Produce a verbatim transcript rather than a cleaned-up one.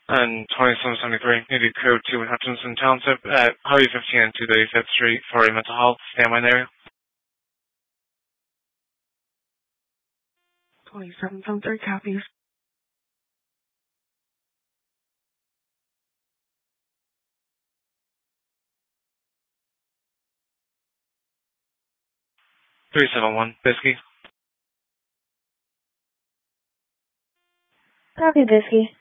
and twenty-seven seventy-three, Navy Code two Hutchinson Township at Highway fifteen and two thirty-fifth Street for a mental health standby area. twenty-seven seventy-three copies. three seven one, Bisky. Copy, Bisky.